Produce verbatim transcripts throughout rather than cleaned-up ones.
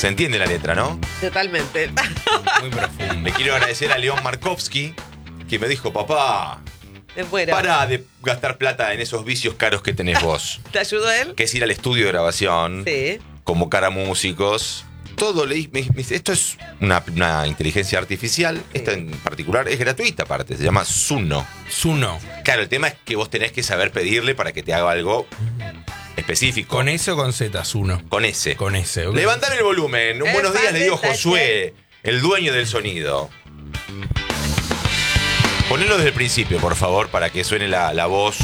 Se entiende la letra, ¿no? Totalmente. Muy profundo. Le quiero agradecer a León Markovsky, que me dijo, papá, Me muero. para de gastar plata en esos vicios caros que tenés vos. ¿Te ayudó él? Que es ir al estudio de grabación, Sí. convocar a músicos. Todo le me, me dice, esto es una, una inteligencia artificial. Sí. Esta en particular es gratuita aparte, se llama Suno. Zuno. Claro, el tema es que vos tenés que saber pedirle para que te haga algo específico. ¿Con S o con Z? Zuno. Con ese. Con S. ok. Levantar el volumen. Un El buenos días le digo fan de Josué, el dueño del sonido. Ponelo desde el principio, por favor, para que suene la, la voz.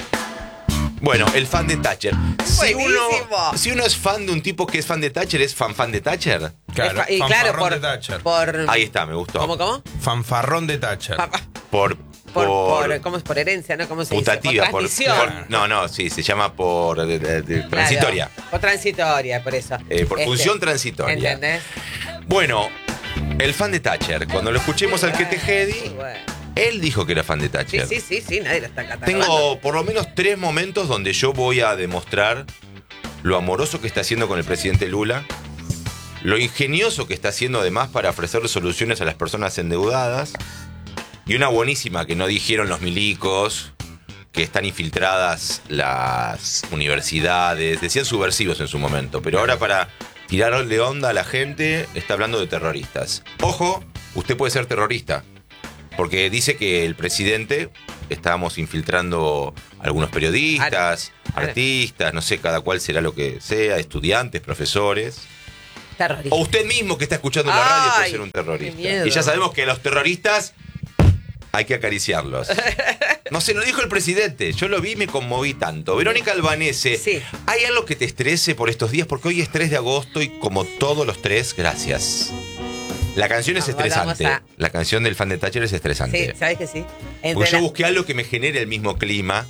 Bueno, el fan de Thatcher. Si uno, Buenísimo. si uno es fan de un tipo que es fan de Thatcher, ¿es fan fan de Thatcher? Claro, Y claro, fanfarrón por, de Thatcher. por... Ahí está, me gustó. ¿Cómo, cómo? Fanfarrón de Thatcher. Pa- Por, Por, por, por, ¿cómo es? Por herencia, ¿no? ¿Cómo se putativa, dice? Por por, transmisión. por- no, no, sí, se llama por de- de- de- Claro, transitoria. Por transitoria, por eso. Eh, por Este, función transitoria. ¿Entendés? Bueno, el fan de Thatcher, cuando lo escuchemos al que te jedi, Bueno. él dijo que era fan de Sí, Thatcher. sí, sí, sí, nadie lo está catalogando. Tengo por lo menos tres momentos donde yo voy a demostrar lo amoroso que está haciendo con el presidente Lula, lo ingenioso que está haciendo además para ofrecer soluciones a las personas endeudadas, y una buenísima que no dijeron los milicos, que están infiltradas las universidades, decían subversivos en su momento, pero ahora para tirarle onda a la gente está hablando de terroristas. Ojo, usted puede ser terrorista. Porque dice que el presidente, estábamos infiltrando algunos periodistas, Claro. artistas, no sé, cada cual será lo que sea, estudiantes, profesores. Terrorista. O usted mismo que está escuchando en la radio puede Ay, ser un qué terrorista. miedo. Y ya sabemos que a los terroristas hay que acariciarlos. No sé, lo dijo el presidente. Yo lo vi y me conmoví tanto. Verónica Albanese, Sí. ¿hay algo que te estrese por estos días? Porque hoy es tres de agosto y como todos los tres, gracias. La canción es Vamos, estresante. vamos a- La canción del fan de Thatcher es Sí, estresante. ¿sabes que sí? Entre Porque yo la- busqué algo que me genere el mismo clima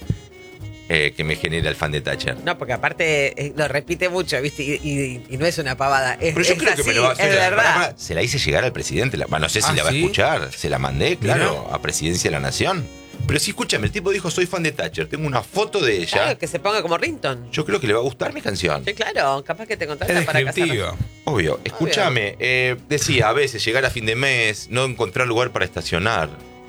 eh, que me genera el fan de Thatcher. No, porque aparte eh, lo repite mucho, ¿viste? Y, y- y no es una pavada. Es, Pero yo es creo que así, me lo va a es hacer. verdad. Pará, pará, se la hice llegar al presidente. La- no sé si ¿Ah, la va sí? a escuchar. Se la mandé, claro, Mirá. a Presidencia de la Nación. Pero sí, escúchame, el tipo dijo, soy fan de Thatcher. Tengo una foto de ella. Claro, que se ponga como Rington. Yo creo que le va a gustar mi canción. Sí, claro, capaz que te Es contrata para casar. descriptivo. Obvio. Escúchame, eh, decía, a veces llegar a fin de mes, no encontrar lugar para estacionar.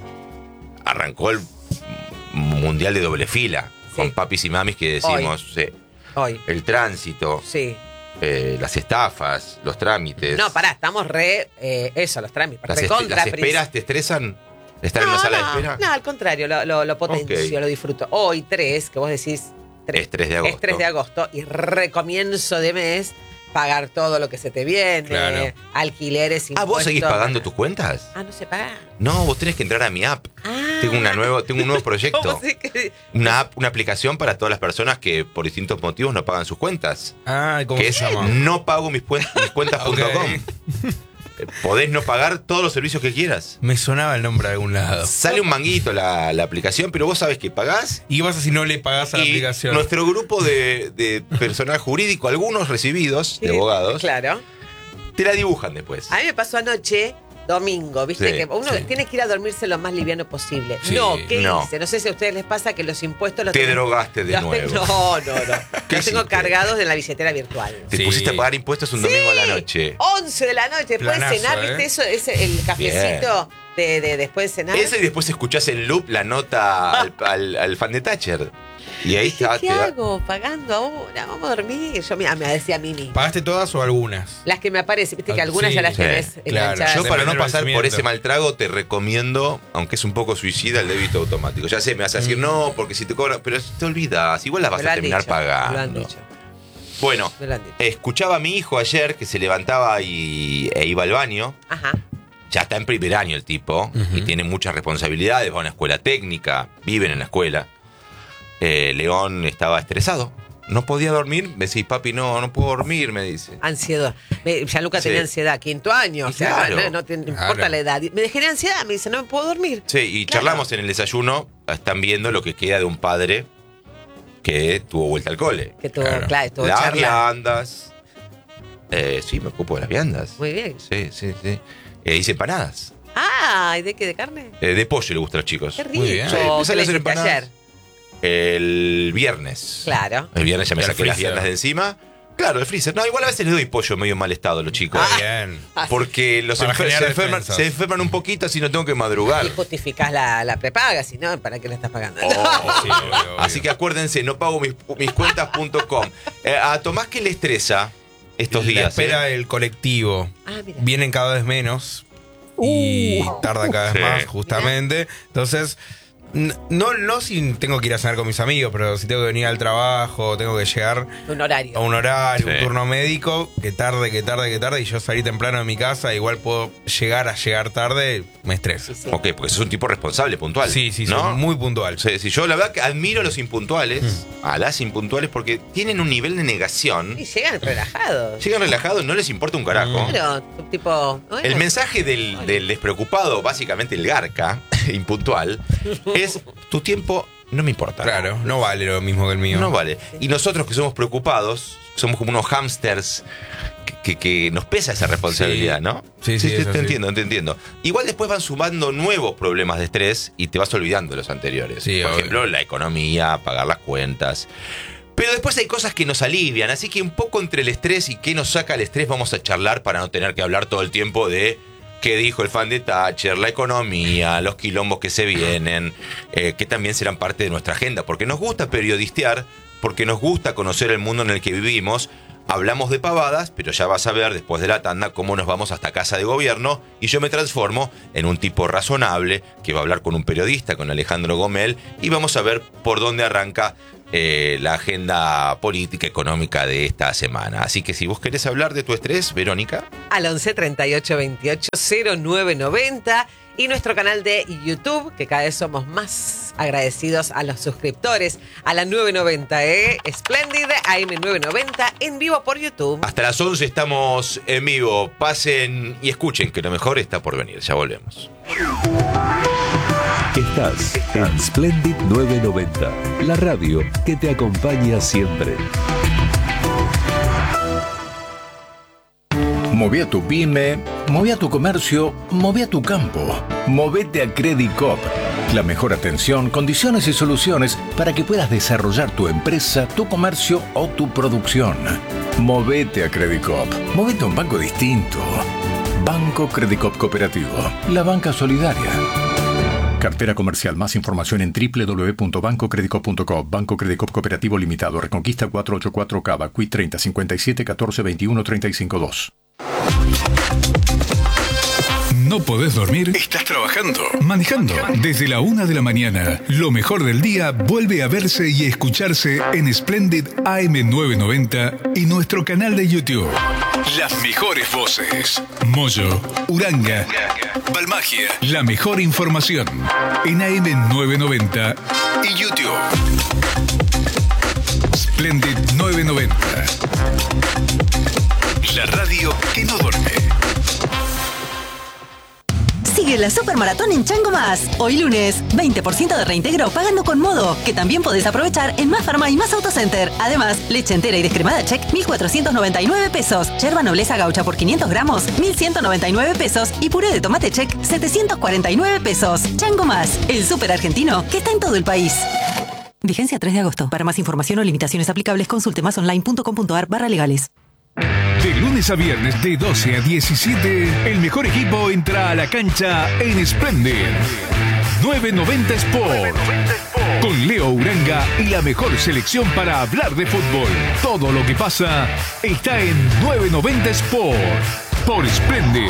Arrancó el mundial de doble fila. Sí. Con papis y mamis que decimos, sí, Hoy. el tránsito, Sí. eh, las estafas, los trámites. No, pará, estamos re. eh, eso, los trámites. Las, Re espe- contra las esperas te estresan. ¿Estar en no, una sala no, de espera? No, al contrario, lo, lo, lo potencio, Ok. lo disfruto. Hoy, tres, que vos decís. Es tres de agosto. Es tres de agosto y recomienzo de mes pagar todo lo que se te viene, Claro. alquileres, Ah, ¿vos seguís impuestos. pagando tus cuentas? Ah, no se paga. No, vos tenés que entrar a mi app. Ah. Tengo, una nueva, tengo un nuevo proyecto. ¿Cómo sé que- Una app, una aplicación para todas las personas que por distintos motivos no pagan sus cuentas. Ah, ¿cómo Que se es llama? no pago mis, cuen- mis cuentas punto com. Ok. Eh, Podés no pagar todos los servicios que quieras. Me sonaba el nombre de algún lado. Sale un manguito la, la aplicación, pero vos sabés que pagás. ¿Y qué pasa si no le pagás a la Y aplicación? nuestro grupo de, de personal jurídico, algunos recibidos de Sí, abogados, Claro. te la dibujan después. A mí me pasó anoche, domingo, viste Sí, que uno sí. tiene que ir a dormirse lo más liviano posible. Sí, no, ¿qué no. hice? No sé si a ustedes les pasa que los impuestos los Te tenés- drogaste de los- nuevo. No, no, no. ¿Qué Los tengo hiciste? cargados en la billetera virtual. Te Sí. pusiste a pagar impuestos un domingo a la noche. once de la noche, después Planazo, de cenar, ¿eh? ¿viste? Eso es el cafecito de, de después de cenar. Eso y después escuchás en loop la nota al, al- al fan de Thatcher. Y ahí Dije, está. ¿qué te da- hago? Pagando ahora, vamos a dormir. Yo mira, me decía Mimi. ¿Pagaste todas o algunas? Las que me aparecen, viste que Ah, algunas sí, ya las sí, tenés claro. enganchadas. Yo para Depende no del pasar por vencimiento. ese mal trago te recomiendo, aunque es un poco suicida, el débito automático. Ya sé, me vas a decir, Mm. no, porque si te cobran, pero te olvidas, igual las vas Me lo a han terminar dicho, me lo han pagando. dicho, Bueno, me lo han dicho. escuchaba a mi hijo ayer que se levantaba y, e iba al baño. Ajá. Ya está en primer año el tipo Ujú. y tiene muchas responsabilidades, va a una escuela técnica, viven en la escuela. Eh, León estaba estresado. No podía dormir, me decís, papi, no, no puedo dormir, me dice. Ansiedad. Me- Gianluca Sí. tenía ansiedad, quinto año. O Y sea, claro. no, no te no importa Claro. la edad. Me dejé ansiedad, me dice, no me puedo dormir. Sí, y Claro. charlamos en el desayuno, están viendo lo que queda de un padre que tuvo vuelta al cole. Que todo, Claro. claro, todo Las charla. viandas. Eh, sí, me ocupo de las viandas. Muy bien. Sí, sí, sí. Eh, hice empanadas. Ah, ¿y de qué? ¿De carne? Eh, de pollo le gusta a los chicos. Qué rico. Muy bien. Sí, ¿Qué me le sale a hacer hiciste empanadas. ayer? El viernes. Claro. El viernes ya me Del saqué las freezer. viandas de encima. Claro, el freezer. No, igual a veces les doy pollo medio en mal estado a los chicos. Ah, bien. Porque los Para enfer- generar se, enferman, defensas. se enferman un poquito, así no tengo que madrugar. Y justificás la, la prepaga, si no, ¿para qué la estás pagando? Oh, Sí, obvio, obvio. Así que acuérdense, no pago mis, mis cuentas punto com. Eh, a Tomás, ¿qué le estresa estos La días? espera eh? del colectivo. Ah, mira. Vienen cada vez menos. Y Uh. tardan cada vez Sí. más, justamente. Entonces, n- no, no si tengo que ir a cenar con mis amigos, pero si tengo que venir al trabajo, tengo que llegar Un horario. a un horario, Sí. un turno médico, que tarde, que tarde, que tarde, y yo salí temprano de mi casa, igual puedo llegar a llegar tarde, me estresa. Sí, sí. Ok, porque sos un tipo responsable, puntual. Sí, sí, ¿no? soy muy puntual. Sí, sí, yo la verdad que admiro a los impuntuales, Mm. a las impuntuales, porque tienen un nivel de negación. Y llegan relajados. Llegan relajados, no les importa un carajo. Claro, tipo. bueno, El mensaje del, del despreocupado, básicamente el garca, impuntual, es tu tiempo no me importa. Claro, no vale lo mismo que el mío. No vale. Y nosotros que somos preocupados, somos como unos hámsters que, que- que nos pesa esa responsabilidad, Sí. ¿no? Sí, sí, te, es te así. entiendo, te entiendo. Igual después van sumando nuevos problemas de estrés y te vas olvidando de los anteriores. Sí, Por obvio. ejemplo, la economía, pagar las cuentas. Pero después hay cosas que nos alivian, así que un poco entre el estrés y qué nos saca el estrés vamos a charlar para no tener que hablar todo el tiempo de qué dijo el fan de Thatcher, la economía, los quilombos que se vienen, eh, que también serán parte de nuestra agenda, porque nos gusta periodistear, porque nos gusta conocer el mundo en el que vivimos. Hablamos de pavadas, pero ya vas a ver después de la tanda cómo nos vamos hasta casa de gobierno y yo me transformo en un tipo razonable que va a hablar con un periodista, con Alejandro Gomel, y vamos a ver por dónde arranca eh, la agenda política, económica de esta semana. Así que si vos querés hablar de tu estrés, Verónica. Al once treinta y ocho veintiocho cero nueve noventa y nuestro canal de YouTube, que cada vez somos más agradecidos a los suscriptores, a la nueve noventa, ¿eh? Splendid, A M nueve noventa, en vivo por YouTube. Hasta las once estamos en vivo. Pasen y escuchen que lo mejor está por venir. Ya volvemos. Estás en Splendid nueve noventa, la radio que te acompaña siempre. Moví a tu pyme, moví a tu comercio, moví a tu campo. Movete a Credicop. La mejor atención, condiciones y soluciones para que puedas desarrollar tu empresa, tu comercio o tu producción. Movete a Credicop. Movete a un banco distinto. Banco Credicop Cooperativo. La banca solidaria. Cartera comercial. Más información en doble u doble u doble u punto banco credicop punto com. Banco Credicop Cooperativo Limitado. Reconquista cuatrocientos ochenta y cuatro Cava. Q I treinta cincuenta y siete catorce veintiuno treinta y cinco dos. ¿No podés dormir? ¿Estás trabajando? ¿Manejando? Desde la una de la mañana, lo mejor del día vuelve a verse y escucharse en Splendid A M nueve noventa y nuestro canal de YouTube. Las mejores voces. Moyo, Uranga, Balmagia. La mejor información en A M nueve noventa y YouTube. Splendid nueve noventa. La radio que no duerme. Sigue la Supermaratón en Chango Más. Hoy lunes, veinte por ciento de reintegro pagando con Modo, que también podés aprovechar en Más Farma y Más Autocenter. Además, leche entera y descremada Check, mil cuatrocientos noventa y nueve pesos. Yerba Nobleza Gaucha por quinientos gramos, mil ciento noventa y nueve pesos. Y puré de tomate Check, setecientos cuarenta y nueve pesos. Chango Más, el súper argentino que está en todo el país. Vigencia tres de agosto. Para más información o limitaciones aplicables, consulte másonline.com.ar barra legales. De lunes a viernes de doce a diecisiete, el mejor equipo entra a la cancha en Splendid nueve noventa Sport. Con Leo Uranga y la mejor selección para hablar de fútbol. Todo lo que pasa está en nueve noventa Sport por Splendid.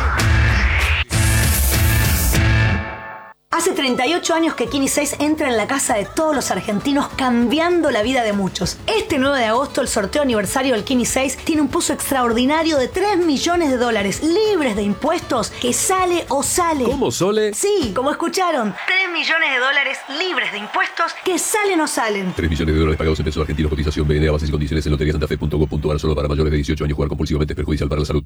Hace treinta y ocho años que Kini seis entra en la casa de todos los argentinos, cambiando la vida de muchos. Este nueve de agosto, el sorteo aniversario del Kini seis tiene un pozo extraordinario de tres millones de dólares, libres de impuestos, que sale o sale. ¿Cómo, Sole? Sí, como escucharon, tres millones de dólares libres de impuestos, que salen o salen. tres millones de dólares pagados en pesos argentinos. Cotización B N A. Bases y condiciones en lotería santa fe punto com punto ar. Solo para mayores de dieciocho años. Jugar compulsivamente es perjudicial para la salud.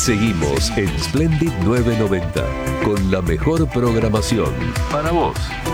Seguimos en Splendid nueve noventa con la mejor programación para vos.